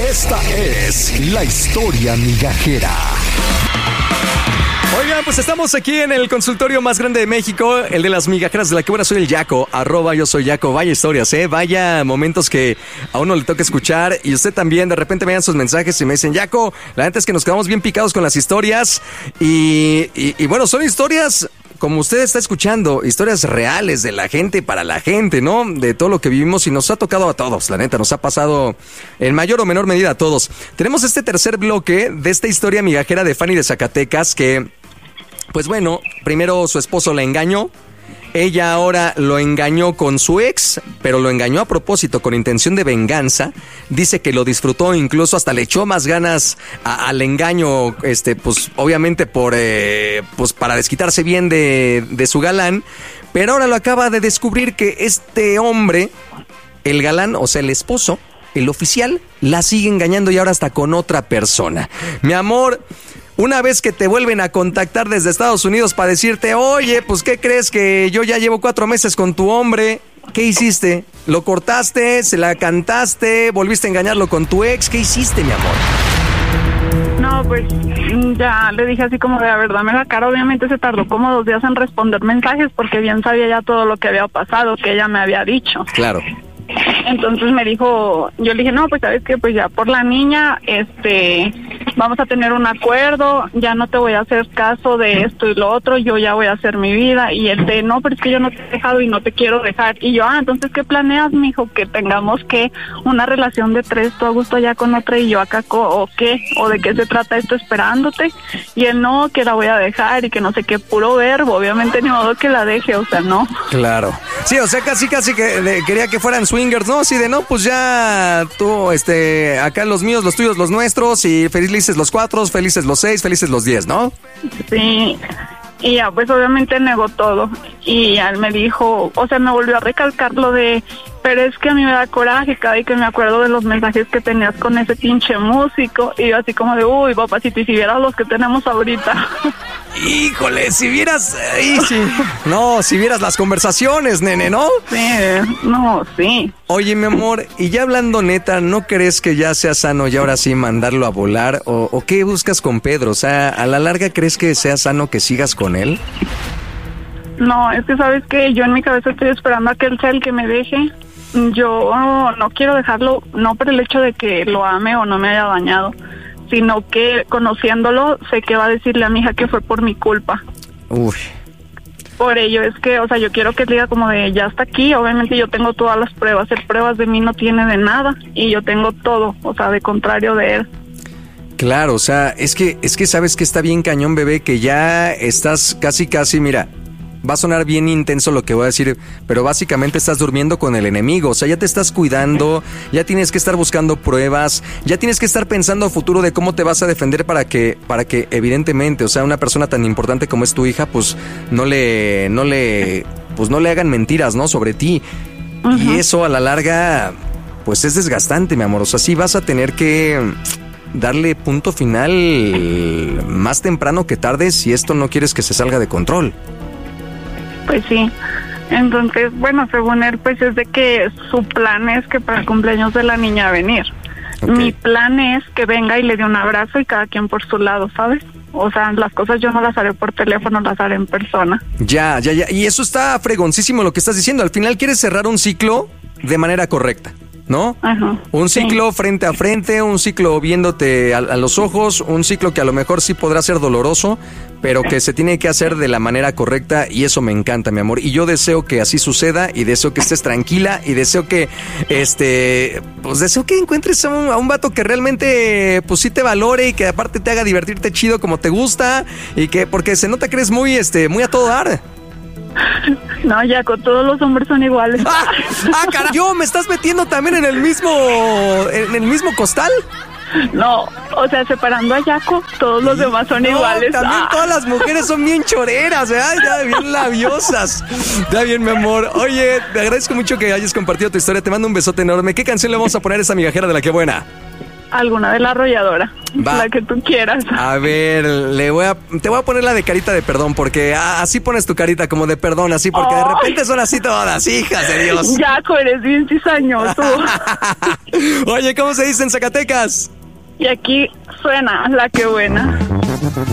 Esta es la historia migajera. Oigan, pues estamos aquí en el consultorio más grande de México, el de las migajeras de la que buena soy el Yaco, @ yo soy Yaco. Vaya historias, vaya momentos que a uno le toca escuchar y usted también. De repente me dan sus mensajes y me dicen, Yaco, la neta es que nos quedamos bien picados con las historias y bueno, son historias como usted está escuchando, historias reales de la gente para la gente, ¿no? De todo lo que vivimos y nos ha tocado a todos, la neta, nos ha pasado en mayor o menor medida a todos. Tenemos este tercer bloque de esta historia migajera de Fanny de Zacatecas que, pues bueno, primero su esposo la engañó. Ella ahora lo engañó con su ex, pero lo engañó a propósito, con intención de venganza. Dice que lo disfrutó, incluso hasta le echó más ganas al engaño, pues obviamente pues para desquitarse bien de su galán. Pero ahora lo acaba de descubrir que este hombre, el galán, o sea, el esposo, el oficial, la sigue engañando y ahora hasta con otra persona. Mi amor, una vez que te vuelven a contactar desde Estados Unidos para decirte, oye, pues ¿qué crees? Que yo ya llevo 4 meses con tu hombre. ¿Qué hiciste? ¿Lo cortaste? ¿Se la cantaste? ¿Volviste a engañarlo con tu ex? ¿Qué hiciste, mi amor? No, pues ya le dije así como de, a ver, dame la cara. Obviamente se tardó como 2 días en responder mensajes porque bien sabía ya todo lo que había pasado, que ella me había dicho. Claro. Entonces me dijo, yo le dije, no, pues sabes que pues ya por la niña, vamos a tener un acuerdo, ya no te voy a hacer caso de esto y lo otro, yo ya voy a hacer mi vida. Y él no, pero es que yo no te he dejado y no te quiero dejar. Y yo, entonces ¿qué planeas, mijo? Que tengamos que una relación de 3, tú a gusto allá con otra y yo acá, ¿o qué? ¿O de qué se trata esto esperándote? Y él, no, que la voy a dejar y que no sé qué, puro verbo, obviamente ni modo que la deje, o sea, no. Claro. Sí, o sea, casi que quería que fueran swingers, ¿no? Así de, no, pues ya tú, acá los míos, los tuyos, los nuestros, y felices los 4, felices los 6, felices los 10, ¿no? Sí, y ya, pues obviamente negó todo, y él me dijo, o sea, me volvió a recalcar lo de, pero es que a mí me da coraje cada vez que me acuerdo de los mensajes que tenías con ese pinche músico, y yo así como de, uy, papacito, y si vieras los que tenemos ahorita. Híjole, si vieras, no, si vieras las conversaciones, nene, ¿no? Sí, no, sí. Oye, mi amor, y ya hablando neta, ¿no crees que ya sea sano y ahora sí mandarlo a volar? ¿O qué buscas con Pedro? O sea, ¿a la larga crees que sea sano que sigas con él? No, es que sabes que yo en mi cabeza estoy esperando a que él sea el que me deje. Yo no quiero dejarlo, no por el hecho de que lo ame o no me haya dañado, sino que conociéndolo sé que va a decirle a mi hija que fue por mi culpa. Uy. Por ello es que, o sea, yo quiero que diga como de, ya está aquí, obviamente yo tengo todas las pruebas, él pruebas de mí no tiene de nada, y yo tengo todo, o sea, de contrario de él. Claro, o sea, es que sabes que está bien cañón, bebé, que ya estás casi, mira, va a sonar bien intenso lo que voy a decir, pero básicamente estás durmiendo con el enemigo, o sea, ya te estás cuidando, ya tienes que estar buscando pruebas, ya tienes que estar pensando a futuro de cómo te vas a defender para que evidentemente, o sea, una persona tan importante como es tu hija, pues no le hagan mentiras, ¿no? Sobre ti. Uh-huh. Y eso a la larga, pues es desgastante, mi amor, o sea, sí vas a tener que darle punto final más temprano que tarde si esto no quieres que se salga de control. Pues sí, entonces, bueno, según él, pues es de que su plan es que para el cumpleaños de la niña venir. Okay. Mi plan es que venga y le dé un abrazo y cada quien por su lado, ¿sabes? O sea, las cosas yo no las haré por teléfono, las haré en persona. Ya, y eso está fregoncísimo lo que estás diciendo. Al final quieres cerrar un ciclo de manera correcta, ¿no? Ajá, un ciclo sí. Frente a frente, un ciclo viéndote a los ojos, un ciclo que a lo mejor sí podrá ser doloroso, pero que se tiene que hacer de la manera correcta, y eso me encanta, mi amor. Y yo deseo que así suceda, y deseo que estés tranquila, y deseo que, pues deseo que encuentres a un vato que realmente, pues sí te valore, y que aparte te haga divertirte chido como te gusta, y que, porque se nota que eres muy a todo dar. No, Yaco, todos los hombres son iguales. Caray, ¿yo me estás metiendo también en el mismo costal? No, o sea, separando a Yaco, todos los demás son iguales. También todas las mujeres son bien choreras, ¿verdad? Ya bien labiosas. Ya bien, mi amor. Oye, te agradezco mucho que hayas compartido tu historia. Te mando un besote enorme. ¿Qué canción le vamos a poner a esa migajera de la que buena? alguna de la arrolladora, Va. la que tú quieras. A ver, te voy a poner la de carita de perdón, porque así pones tu carita como de perdón, así, porque de repente son así todas, hijas de Dios. Jaco, eres bien cizañoso. Oye, ¿cómo se dice en Zacatecas? Y aquí suena la que buena.